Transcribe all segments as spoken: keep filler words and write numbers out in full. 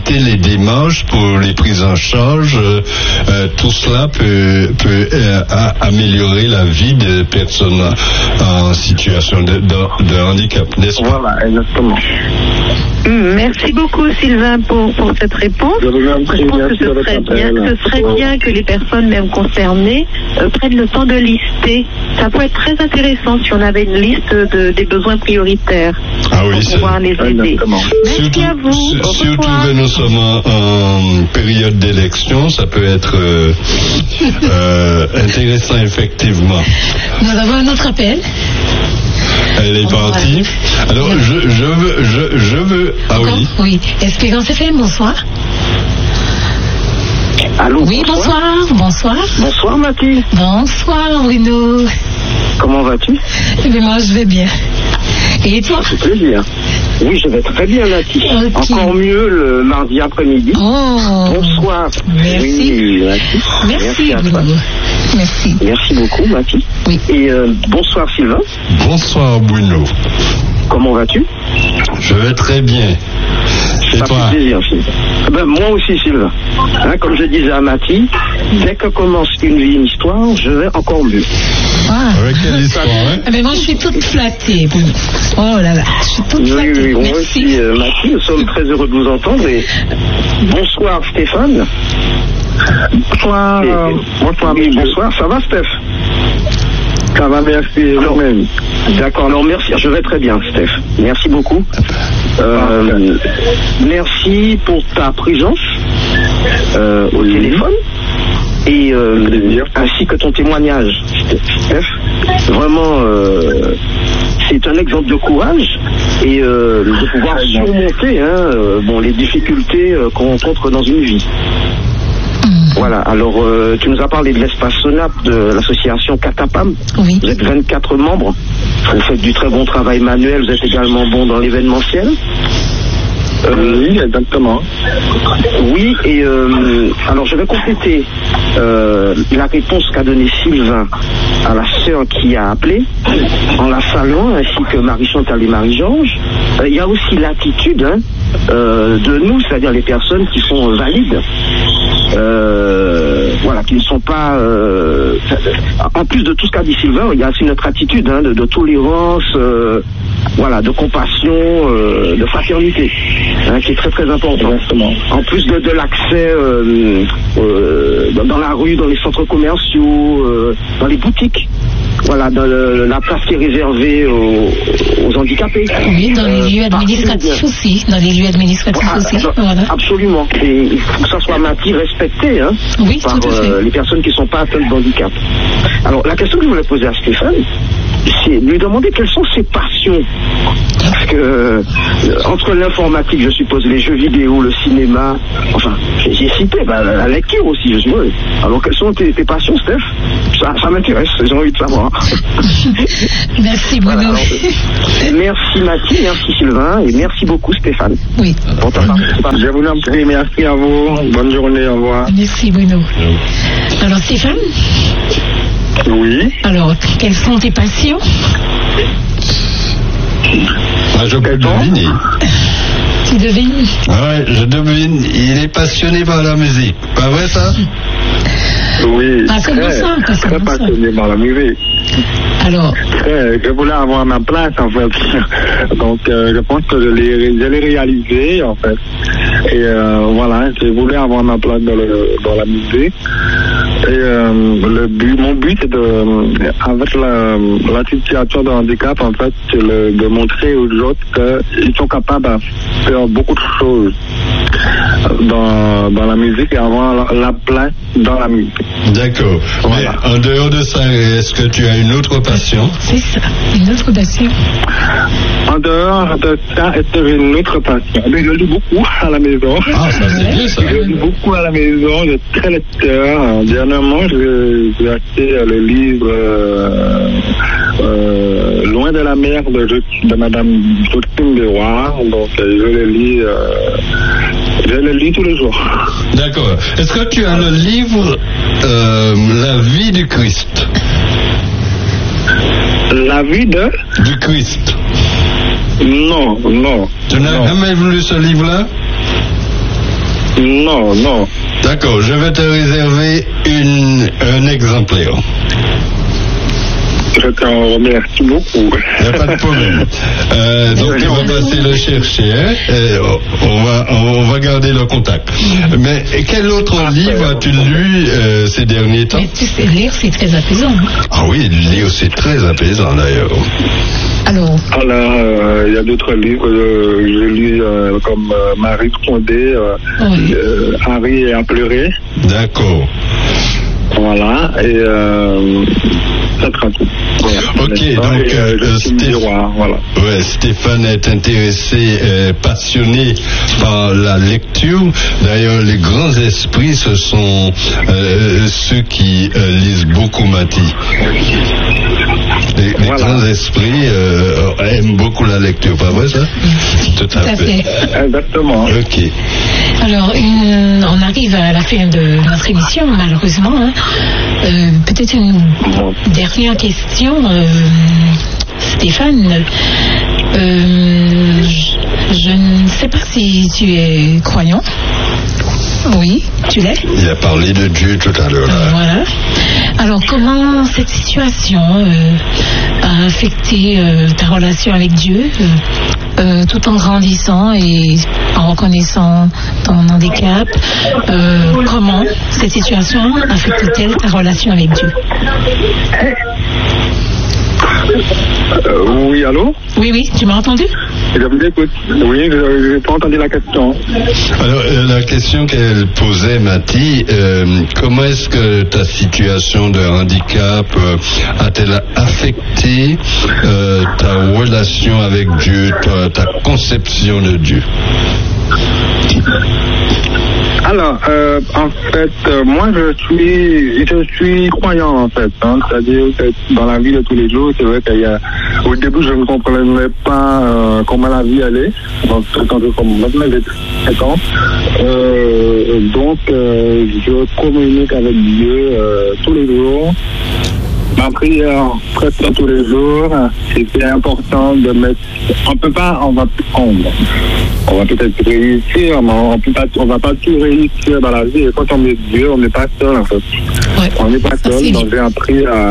faciliter les démarches pour les prises en charge. Euh, euh, tout cela peut, peut euh, améliorer la vie des personnes en situation de, de, de handicap, n'est-ce pas? Voilà, exactement. Merci beaucoup Sylvain pour, pour cette réponse. Je, Je pense que ce serait, bien, ce serait bien que les personnes même concernées euh, prennent le temps de lister. Ça peut être très intéressant si on avait une liste de, des besoins prioritaires ah oui, pour pouvoir les aider. Exactement. Merci surtout, à vous. Surtout que nous sommes en, en période d'élection, ça peut être euh, euh, intéressant effectivement. Nous avons un autre appel. Elle est partie. Alors, je, je veux, je, je veux. Ah oui. Oui. Espérance F M, bonsoir. Allô. Oui, bonsoir. Bonsoir. Bonsoir, Mathilde. Bonsoir, Bruno. Comment vas-tu? Eh bien, moi, je vais bien. Et toi? Ça fait plaisir. Oui, je vais très bien, Mathilde. Okay. Encore mieux le mardi après-midi. Oh. Bonsoir. Merci. Oui, Mathilde. Merci, Merci à toi. Merci. Merci beaucoup, Mathilde. Oui. Et euh, bonsoir, Sylvain. Bonsoir, Bruno. Comment vas-tu? Je vais très bien. Et ça toi? fait plaisir, Sylvain. Ben, moi aussi, Sylvain. Hein, comme je disais à Mathilde, dès que commence une vie, une histoire, je vais encore mieux. Ah. Avec quelle histoire, hein? Ah, mais moi, je suis toute flattée, Bruno. Oh là là, je suis toute oui, flattée. Oui, oui, merci. Moi aussi, euh, Mathilde, nous sommes très heureux de vous entendre. Et bonsoir, Stéphane. Bonsoir. Et, euh, bonsoir, oui, bonsoir. Ça va, Steph? Ça va, merci. Alors, d'accord, alors merci. Je vais très bien, Steph. Merci beaucoup. Euh, merci pour ta présence euh, au oui. téléphone et euh, ainsi que ton témoignage, Steph. Vraiment, euh, c'est un exemple de courage et euh, de pouvoir surmonter hein, euh, bon, les difficultés euh, qu'on rencontre dans une vie. Voilà, alors euh, tu nous as parlé de l'espace SONAP de l'association Catapam. Oui. Vous êtes vingt-quatre membres, vous faites du très bon travail manuel, vous êtes également bon dans l'événementiel. Euh, oui, exactement. Oui, et euh, alors je vais compléter euh, la réponse qu'a donnée Sylvain à la sœur qui a appelé, en la saluant, ainsi que Marie-Chantal et Marie-Georges. Euh, il y a aussi l'attitude hein, euh, de nous, c'est-à-dire les personnes qui sont valides. Euh, voilà, qui ne sont pas... Euh, en plus de tout ce qu'a dit Sylvain, il y a aussi notre attitude hein, de, de tolérance, euh, voilà, de compassion, euh, de fraternité, hein, qui est très très important. En plus de, de l'accès euh, euh, dans, dans la rue, dans les centres commerciaux, euh, dans les boutiques. Voilà, dans le, la place qui est réservée aux, aux handicapés. Oui, dans les lieux administratifs euh, aussi. Dans les lieux administratifs voilà, aussi. Voilà. Absolument. Et il faut que ça soit mati respecté hein, oui, par euh, les personnes qui ne sont pas atteintes de handicap. Alors, la question que je voulais poser à Stéphane, c'est lui demander quelles sont ses passions. Parce que, euh, entre l'informatique, je suppose, les jeux vidéo, le cinéma, enfin, j'ai cité bah, la lecture aussi, je suppose. Alors, quelles sont tes, tes passions, Steph? Ça, ça m'intéresse, j'ai envie de savoir. Merci Bruno. Voilà, alors, merci Mathilde, merci Sylvain et merci beaucoup Stéphane. Oui. Pour ta participation. Je vous en prie, merci à vous. Bonne journée, au revoir. Merci Bruno. Alors Stéphane? Oui. Alors, quelles sont tes passions? Ah, je peux deviner. Tu devines? Ouais, je devine. Il est passionné par la musique. Pas vrai ça? Oui, ah, c'est très, bon ça, c'est très bon passionné par la musique. Alors très, je voulais avoir ma place en fait, donc euh, je pense que je l'ai, je l'ai réalisé en fait. Et euh, voilà, je voulais avoir ma place dans, le, dans la musique. Et euh, le but, mon but c'est de, avec la, la situation de handicap en fait, c'est le, de montrer aux autres qu'ils sont capables de faire beaucoup de choses dans, dans la musique et avoir la, la place dans la musique. D'accord. Voilà. Mais en dehors de ça, est-ce que tu as une autre passion? C'est ça, une autre passion. En dehors de ça, est-ce que j'ai une autre passion? Mais je lis beaucoup à la maison. Ah, ça c'est bien ça. Je lis beaucoup à la maison, je suis très lecteur. Dernièrement, j'ai acheté le livre euh, euh, Loin de la mer de, de Madame Joséphine Deroy. Donc, je le lis, euh, je le lis tous les jours. D'accord. Est-ce que tu as le livre euh, La vie du Christ? La vie de du Christ. Non, non. Tu n'as jamais lu ce livre-là? Non, non. D'accord, je vais te réserver une, un exemplaire. Je t'en remercie beaucoup. Il n'y a pas de problème. Euh, donc, on va passer le chercher. Hein? Et on, va, on va garder le contact. Mais quel autre livre as-tu lu euh, ces derniers temps? Mais tu sais, lire, c'est très apaisant. Hein? Ah oui, lire, c'est très apaisant d'ailleurs. Alors, Alors, euh, il y a d'autres livres que euh, j'ai lus euh, comme euh, Marie Condé, euh, oui. euh, Harry a pleuré. D'accord. Voilà, et euh, ça sera tout. Voilà. Ok, et, donc euh, euh, Stéph... Roi, voilà. Ouais, Stéphane est intéressé, euh, passionné par la lecture. D'ailleurs, les grands esprits, ce sont euh, ceux qui euh, lisent beaucoup Mati. Les, les voilà. grands esprits euh, aiment beaucoup la lecture, pas vrai ça? Tout à, Tout à fait. fait. Exactement. Ok. Alors, une, on arrive à la fin de notre émission, malheureusement. Hein. Euh, peut-être une dernière question, euh, Stéphane. Euh, je, je ne sais pas si tu es croyant. Oui, tu l'es. Il a parlé de Dieu tout à l'heure. Euh, voilà. Alors, comment cette situation euh, a affecté euh, ta relation avec Dieu, euh, euh, tout en grandissant et en reconnaissant ton handicap? euh, Comment cette situation affecte-t-elle ta relation avec Dieu? Euh, oui, allô? Oui, oui, tu m'as entendu? Je vous écoute. Oui, je n'ai pas entendu la question. Alors, euh, la question qu'elle posait, Mati, euh, comment est-ce que ta situation de handicap euh, a-t-elle affecté euh, ta relation avec Dieu, ta, ta conception de Dieu? Alors, euh, en fait, euh, moi, je suis, je suis croyant, en fait. Hein, c'est-à-dire que dans la vie de tous les jours, c'est vrai qu'il y a, au début, je ne comprenais pas euh, comment la vie allait. Donc, quand je comme maintenant, j'ai sept ans. Euh, donc, euh, je communique avec Dieu euh, tous les jours. Ma prière presque tous les jours, c'était important de mettre. On peut pas, on va, on, on va peut-être réussir, mais on peut pas, on va pas tout réussir dans la vie. Et quand on est Dieu, on n'est pas seul en fait. Ouais. On n'est pas seul, donc j'ai appris à,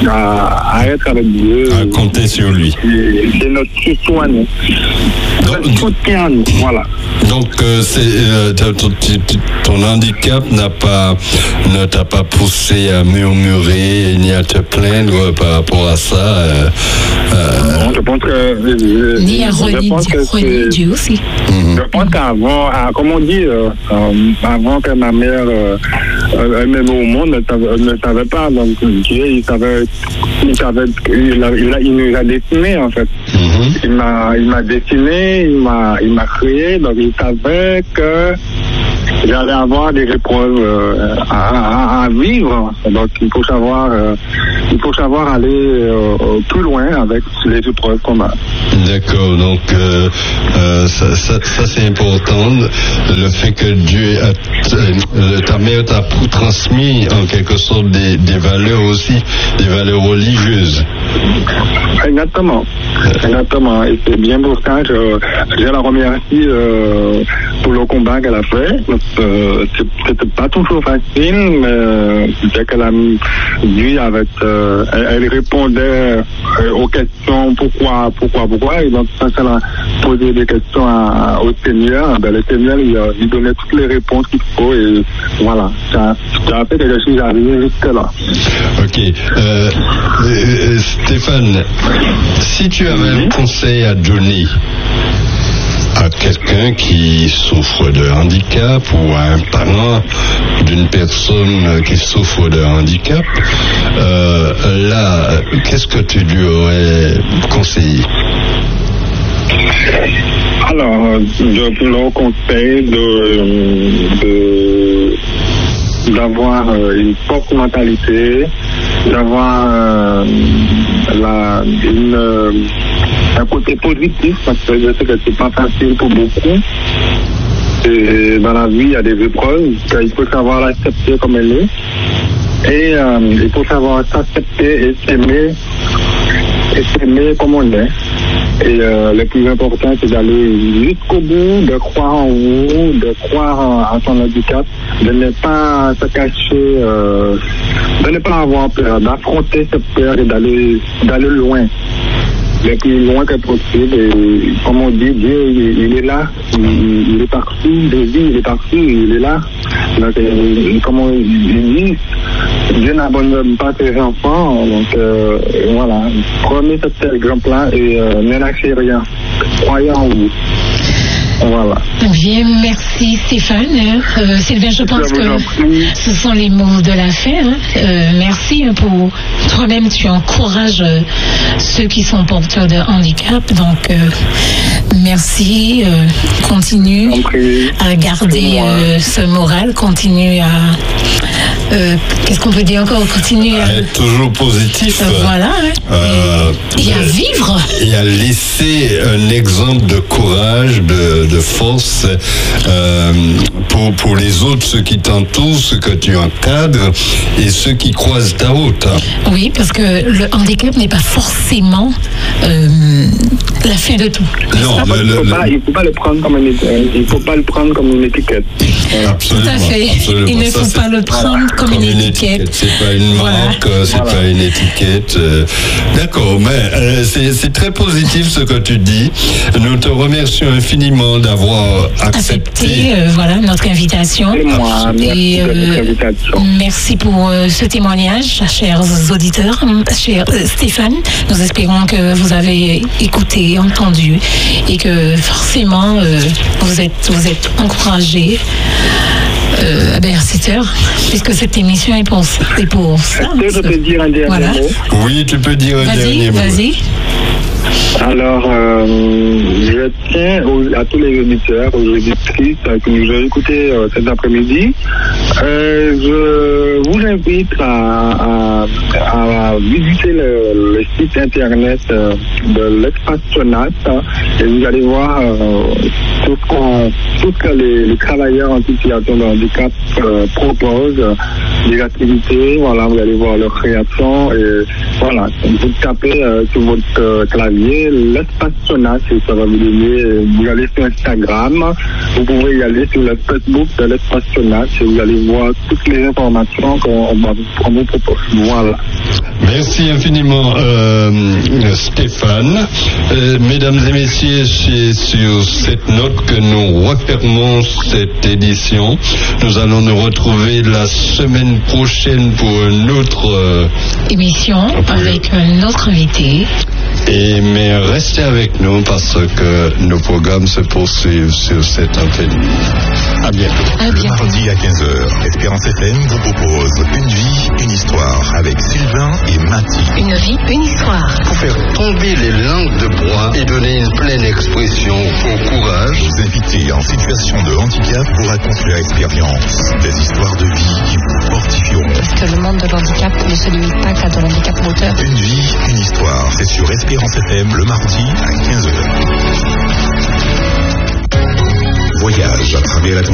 à, à être avec Dieu. À compter sur lui. C'est notre soutien. Notre soutien, voilà. Donc, euh, c'est, euh, ton, ton handicap n'a pas, ne t'a pas poussé à murmurer ni à te plaindre par rapport à ça. Euh, euh, je pense que. Euh, ni à renier Dieu aussi. Mm-hmm. Je pense qu'avant, à, comme on dit, euh, euh, avant que ma mère euh, elle-même au monde ne savait, ne savait pas, donc Dieu, il savait, il savait, il, a, il, a, il nous a dessiné en fait. Mm-hmm. Il m'a, il m'a dessiné, il m'a, il m'a créé, donc il savait que j'allais avoir des épreuves euh, à, à, à vivre. Donc il faut savoir, euh, il faut savoir aller euh, plus loin avec les épreuves qu'on a. D'accord. Donc euh, euh, ça, ça, ça c'est important. Le fait que Dieu a, ta mère t'a transmis en quelque sorte des, des valeurs aussi, des valeurs religieuses. Exactement. Exactement. Et c'est bien pour ça que je, je la remercie euh, pour le combat qu'elle a fait. Euh, c'était pas toujours facile, mais dès qu'elle a dit avec, euh, elle, elle répondait euh, aux questions pourquoi, pourquoi, pourquoi. Et donc quand elle a posé des questions à, au Seigneur, ben, le Seigneur il, il donnait toutes les réponses qu'il faut et voilà. Ça, ça a fait que je suis arrivé jusque là. Ok. Euh, euh, Stéphane, si tu avais un conseil à donner à quelqu'un qui souffre de handicap ou à un parent d'une personne qui souffre de handicap, euh, là, qu'est-ce que tu lui aurais conseillé? Alors, je leur conseille de, de d'avoir une forte mentalité, d'avoir euh, la, une, euh, un côté positif, parce que je sais que c'est pas facile pour beaucoup. Et dans la vie, il y a des épreuves, il faut savoir l'accepter comme elle est. Et euh, il faut savoir s'accepter et s'aimer, et s'aimer comme on est. Et euh, le plus important, c'est d'aller jusqu'au bout, de croire en vous, de croire en, en son handicap, de ne pas se cacher, euh, de ne pas avoir peur, d'affronter cette peur et d'aller, d'aller loin. Le plus loin que possible. Et comme on dit, Dieu, il, il est là, il, il est partout, Jésus, il est partout, il est là. Donc, et, comme on dit, Dieu n'abandonne pas ses enfants. Donc, euh, voilà, prenez cet exemple-là et euh, ne lâchez rien. Croyez en vous. Voilà. Bien, merci Stéphane. Euh, Sylvain, je pense je que ce sont les mots de la fin. Hein. Euh, merci pour toi-même, tu encourages euh, ceux qui sont porteurs de handicap. Donc, euh, merci. Euh, continue à garder euh, ce moral. Continue à... Euh, qu'est-ce qu'on peut dire encore? Continue à... être toujours positif. Euh, voilà. Hein. Euh, et à vivre. Et à laisser un exemple de courage, de, de force euh, pour, pour les autres, ceux qui t'entourent, ceux que tu encadres et ceux qui croisent ta route. Oui, parce que le handicap n'est pas forcément euh, la fin de tout. Non, le, le, il ne faut pas le prendre comme une, il faut pas le prendre comme une étiquette. Absolument. Tout à fait. Absolument. Il ne faut Ça, pas le prendre voilà. comme, comme une, une étiquette. étiquette. C'est pas une marque, voilà. c'est voilà. pas une étiquette. Euh, d'accord, mais euh, c'est, c'est très positif ce que tu dis. Nous te remercions infiniment d'avoir accepté, accepté euh, voilà, notre invitation. Et moi, merci, et, euh, invitation. merci pour euh, ce témoignage, chers auditeurs, cher euh, Stéphane. Nous espérons que vous avez écouté, entendu et que forcément euh, vous êtes, vous êtes encouragés. Euh, à Berciteur, puisque cette émission est pour ça. Est pour ça Est-ce que je peux dire un dernier voilà. mot? Oui, tu peux dire un vas-y, dernier mot. Vas-y. Alors, euh, je tiens aux, à tous les auditeurs, aux auditrices que nous avons écoutés euh, cet après-midi. Euh, je vous invite à, à, à visiter le, le site internet euh, de l'Espace Sonat hein, et vous allez voir euh, tout ce, qu'on, tout ce que les, les travailleurs en situation de handicap euh, proposent, euh, des activités. Voilà, vous allez voir leurs créations et voilà, vous tapez euh, sur votre euh, clavier l'Espace Sonat et ça va vous donner, vous allez sur Instagram, vous pouvez y aller sur le Facebook de l'Espace Sonat et vous allez voir toutes les informations qu'on, qu'on vous propose. Voilà. Merci infiniment euh, Stéphane. Euh, mesdames et messieurs, c'est sur cette note que nous refermons cette édition. Nous allons nous retrouver la semaine prochaine pour une autre euh, émission avec un autre invité. Et, mais restez avec nous parce que nos programmes se poursuivent sur cette antenne. À bientôt. À bientôt. Le mardi à quinze heures, Espérance F M vous propose Une vie, une histoire avec Sylvain et Mathie. Une vie, une histoire. Pour faire tomber les langues de bois et donner une pleine expression au courage. Vos invités en situation de handicap vous racontent leur expérience. Des histoires de vie qui vous fortifieront. Parce que le monde de l'handicap ne se limite pas qu'à de l'handicap moteur. Une vie, une histoire. C'est sur Espérance F M le mardi à quinze heures. Voyage à travers la